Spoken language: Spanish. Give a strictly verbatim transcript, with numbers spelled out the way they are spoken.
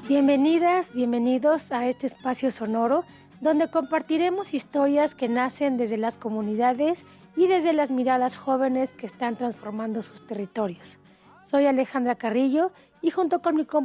Bienvenidas, bienvenidos a este espacio sonoro donde compartiremos historias que nacen desde las comunidades y desde las miradas jóvenes que están transformando sus territorios. Soy Alejandra Carrillo y junto con mi compañera